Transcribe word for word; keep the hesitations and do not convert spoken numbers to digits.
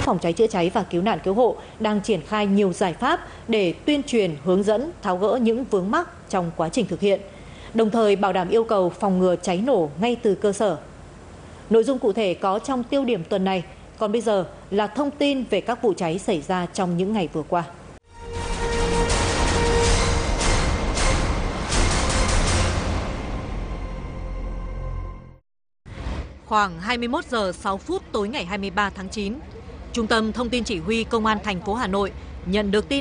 phòng cháy chữa cháy và cứu nạn cứu hộ đang triển khai nhiều giải pháp để tuyên truyền, hướng dẫn, tháo gỡ những vướng mắc trong quá trình thực hiện, đồng thời bảo đảm yêu cầu phòng ngừa cháy nổ ngay từ cơ sở. Nội dung cụ thể có trong tiêu điểm tuần này, còn bây giờ là thông tin về các vụ cháy xảy ra trong những ngày vừa qua. Khoảng hai mươi mốt giờ sáu phút tối ngày hai mươi ba tháng chín, Trung tâm Thông tin Chỉ huy Công an thành phố Hà Nội nhận được tin